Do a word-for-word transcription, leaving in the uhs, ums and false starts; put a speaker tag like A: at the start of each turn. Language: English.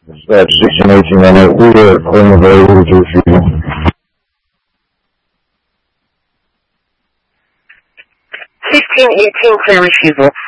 A: At sixteen eighteen, I know we are calling available to refusal.
B: sixteen eighteen, clear refusal.